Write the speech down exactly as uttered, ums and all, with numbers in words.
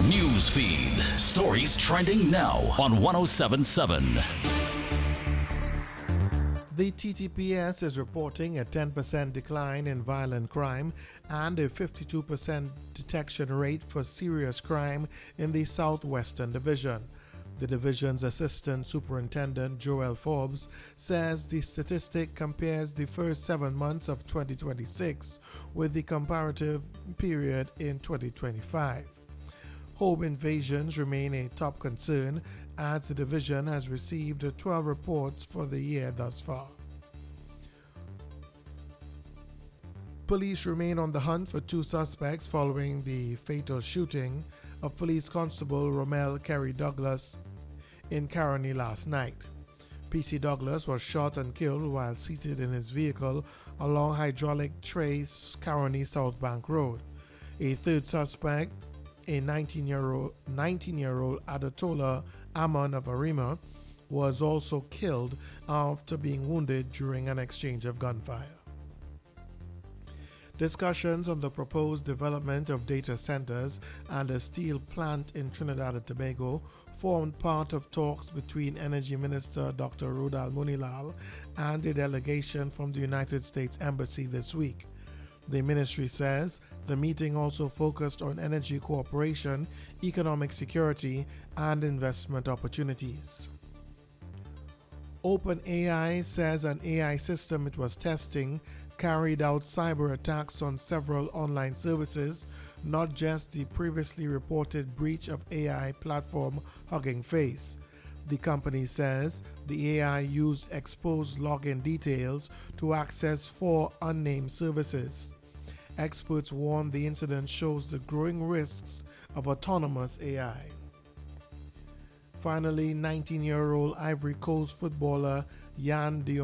News feed. Stories trending now on one oh seven point seven. The T T P S is reporting a ten percent decline in violent crime and a fifty-two percent detection rate for serious crime in the Southwestern Division. The division's assistant superintendent, Joel Forbes, says the statistic compares the first seven months of twenty twenty-six with the comparative period in twenty twenty-five. Home invasions remain a top concern as the division has received twelve reports for the year thus far. Police remain on the hunt for two suspects following the fatal shooting of Police Constable Romel Kerry Douglas in Caroni last night. P C Douglas was shot and killed while seated in his vehicle along Hydraulic Trace Caroni South Bank Road. A third suspect, a nineteen-year-old Adatola Amon of Arima, was also killed after being wounded during an exchange of gunfire. Discussions on the proposed development of data centers and a steel plant in Trinidad and Tobago formed part of talks between Energy Minister Doctor Rodal Munilal and a delegation from the United States Embassy this week. The ministry says the meeting also focused on energy cooperation, economic security, and investment opportunities. OpenAI says an A I system it was testing carried out cyber attacks on several online services, not just the previously reported breach of A I platform Hugging Face. The company says the A I used exposed login details to access four unnamed services. Experts warn the incident shows the growing risks of autonomous A I. Finally, nineteen-year-old Ivory Coast footballer Yan Diop